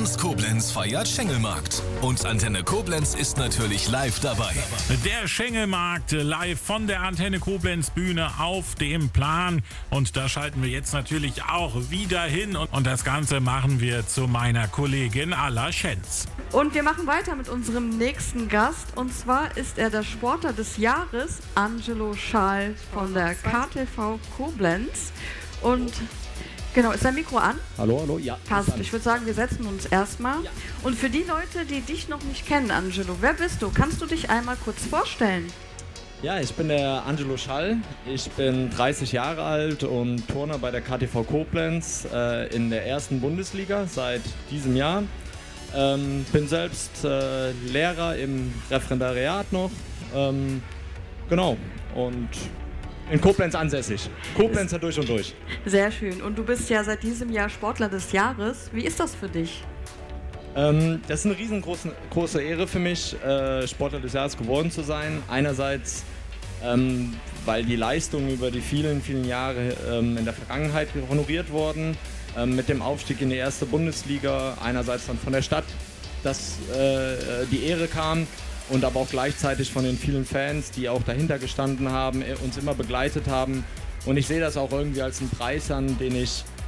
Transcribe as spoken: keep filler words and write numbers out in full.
Allianz Koblenz feiert Schengelmarkt. Und Antenne Koblenz ist natürlich live dabei. Der Schengelmarkt live von der Antenne Koblenz Bühne auf dem Plan. Und da schalten wir jetzt natürlich auch wieder hin. Und das Ganze machen wir zu meiner Kollegin Alla Schenz. Und wir machen weiter mit unserem nächsten Gast. Und zwar ist er der Sportler des Jahres, Angelo Schall von der K T V Koblenz. Und genau, ist dein Mikro an? Hallo, hallo, ja. Passt. Ich würde sagen, wir setzen uns erstmal. Ja. Und für die Leute, die dich noch nicht kennen, Angelo, wer bist du? Kannst du dich einmal kurz vorstellen? Ja, ich bin der Angelo Schall. Ich bin dreißig Jahre alt und Turner bei der K T V Koblenz äh, in der ersten Bundesliga seit diesem Jahr. Ähm, bin selbst äh, Lehrer im Referendariat noch. Ähm, genau. Und in Koblenz ansässig. Koblenzer durch und durch. Sehr schön. Und du bist ja seit diesem Jahr Sportler des Jahres. Wie ist das für dich? Ähm, das ist eine riesengroße große Ehre für mich, äh, Sportler des Jahres geworden zu sein. Einerseits, ähm, weil die Leistungen über die vielen, vielen Jahre ähm, in der Vergangenheit honoriert wurden. Ähm, mit dem Aufstieg in die erste Bundesliga. Einerseits dann von der Stadt, dass äh, die Ehre kam. Und aber auch gleichzeitig von den vielen Fans, die auch dahinter gestanden haben, uns immer begleitet haben. Und ich sehe das auch irgendwie als einen Preis an, den ich